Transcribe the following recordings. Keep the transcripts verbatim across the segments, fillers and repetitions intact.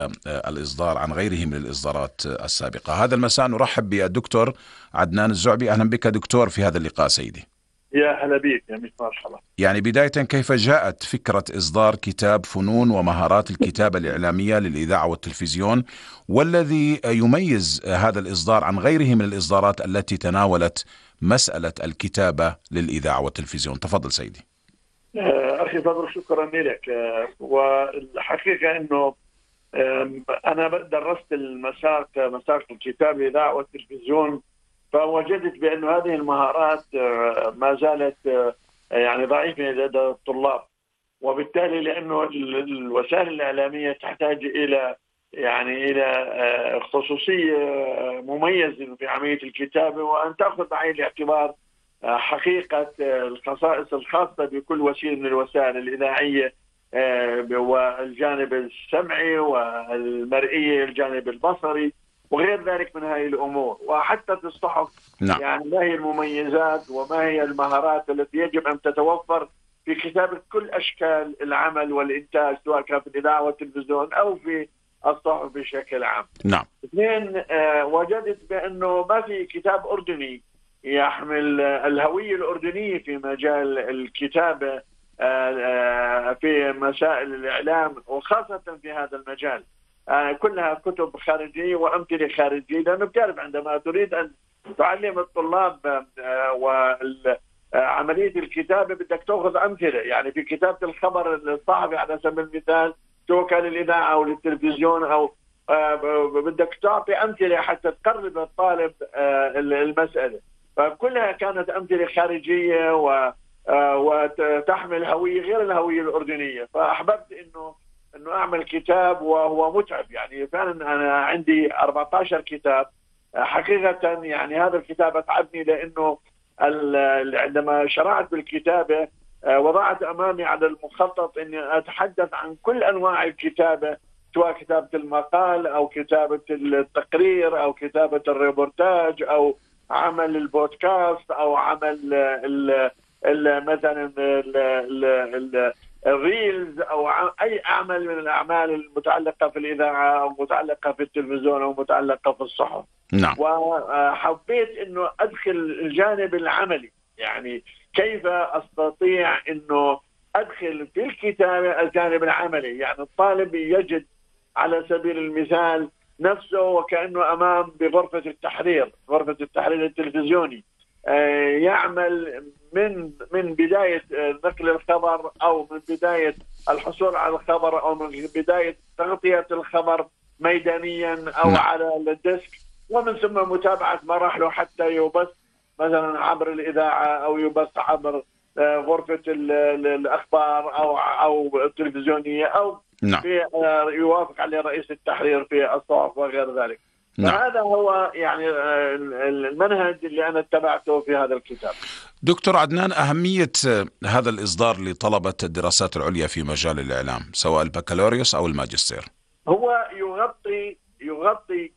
الإصدار عن غيره من الإصدارات السابقة. هذا المساء نرحب بالدكتور عدنان الزعبي. أهلا بك دكتور في هذا اللقاء سيدي. يا هلا بك يا مرحبا. يعني بداية، كيف جاءت فكرة إصدار كتاب فنون ومهارات الكتابة الإعلامية للإذاعة والتلفزيون، والذي يميز هذا الإصدار عن غيره من الإصدارات التي تناولت مسألة الكتابة للإذاعة والتلفزيون؟ تفضل سيدي. أخي فضل، شكرا لك. والحقيقة أنه أنا درست المساق مساق الكتاب للإذاعة والتلفزيون، فوجدت بأن هذه المهارات ما زالت يعني ضعيفة لدى الطلاب، وبالتالي لأنه الوسائل الإعلامية تحتاج إلى يعني إلى خصوصية مميزة في عملية الكتابة، وأن تأخذ بعين الاعتبار حقيقة الخصائص الخاصة بكل وسيلة من الوسائل الإذاعية، والجانب السمعي والمرئي، الجانب البصري وغير ذلك من هذه الأمور. وحتى في الصحف نعم. يعني ما هي المميزات وما هي المهارات التي يجب أن تتوفر في كتابة كل أشكال العمل والإنتاج، سواء كان في الإذاعة والتلفزيون أو في الصحف بشكل عام. نعم. اثنين، آه وجدت بأنه ما في كتاب أردني يحمل الهوية الأردنية في مجال الكتابة في مسائل الإعلام، وخاصة في هذا المجال. كلها كتب خارجية وأمثلة خارجية، لأنه بتعرف عندما تريد أن تعلم الطلاب وعملية الكتابة بدك تأخذ أمثلة. يعني في كتابة الخبر الصحفي على سبيل المثال، سواء كان للإذاعة أو للتلفزيون، أو بدك تعطي أمثلة حتى تقرب الطالب المسألة. فكلها كانت أمثلة خارجية و وتحمل هوية غير الهوية الأردنية. فأحببت إنه إنه أعمل كتاب، وهو متعب. يعني فعلا أنا عندي أربعة عشر كتاب حقيقة. يعني هذا الكتاب أتعبني، لأنه عندما شرعت بالكتابة وضعت أمامي على المخطط إني أتحدث عن كل أنواع الكتابة، سواء كتابة المقال أو كتابة التقرير أو كتابة الريبورتاج أو عمل البودكاست أو عمل ال مثلا الريلز أو أي عمل من الأعمال المتعلقة في الإذاعة أو متعلقة في التلفزيون أو متعلقة في الصحف. نعم. وحبيت إنه أدخل الجانب العملي، يعني كيف أستطيع إنه أدخل في الكتابة الجانب العملي. يعني الطالب يجد على سبيل المثال نفسه وكأنه أمام بغرفة التحرير، غرفة التحرير التلفزيوني، يعمل من من بداية نقل الخبر، أو من بداية الحصول على الخبر، أو من بداية تغطية الخبر ميدانيا أو م. على الديسك، ومن ثم متابعة مراحله حتى يبث مثلا عبر الإذاعة أو يبث عبر غرفة الأخبار أو أو التلفزيونية، أو نعم. في يوافق عليه رئيس التحرير في الصحف وغير ذلك. نعم. فهذا هو يعني المنهج اللي أنا اتبعته في هذا الكتاب. دكتور عدنان، أهمية هذا الإصدار لطلبة الدراسات العليا في مجال الإعلام، سواء البكالوريوس أو الماجستير؟ هو يغطي يغطي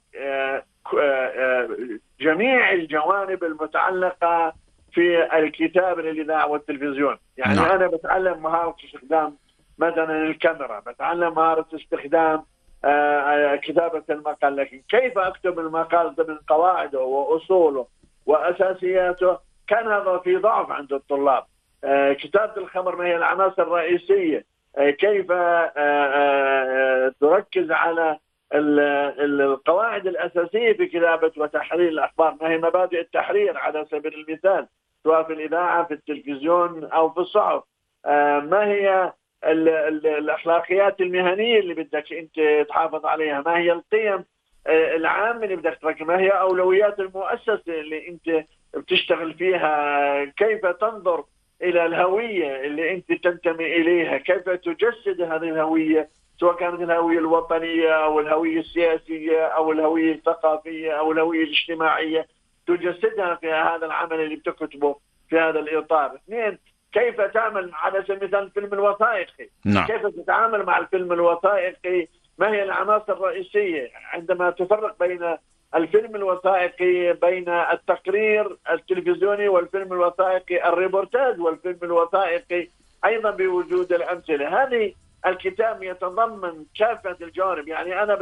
جميع الجوانب المتعلقة في الكتابة للإذاعة والتلفزيون. يعني نعم. أنا بتعلم مهارة استخدام مثلا الكاميرا، بتعلم مهارة استخدام آه كتابة المقال، لكن كيف أكتب المقال ضمن قواعده وأصوله وأساسياته كان هذا في ضعف عند الطلاب. آه كتابة الخبر ما هي العناصر الرئيسية، آه كيف آه آه تركز على القواعد الأساسية في كتابة وتحرير الأخبار، ما هي مبادئ التحرير على سبيل المثال، سواء في الإذاعة في التلفزيون أو في الصحف. آه ما هي ال ال الأخلاقيات المهنية اللي بدك أنت تحافظ عليها، ما هي القيم العامة اللي بدك تركز، ما هي أولويات المؤسسة اللي أنت بتشتغل فيها، كيف تنظر إلى الهوية اللي أنت تنتمي إليها، كيف تجسد هذه الهوية، سواء كانت الهوية الوطنية أو الهوية السياسية أو الهوية الثقافية أو الهوية الاجتماعية، تجسدها في هذا العمل اللي بتكتبه في هذا الإطار. اثنين، كيف تعمل على سبيل المثال الفيلم الوثائقي. نعم. كيف تتعامل مع الفيلم الوثائقي، ما هي العناصر الرئيسية عندما تفرق بين الفيلم الوثائقي، بين التقرير التلفزيوني والفيلم الوثائقي، الريبورتاج والفيلم الوثائقي، أيضا بوجود الأمثلة. هذه الكتاب يتضمن كافة الجوانب. يعني أنا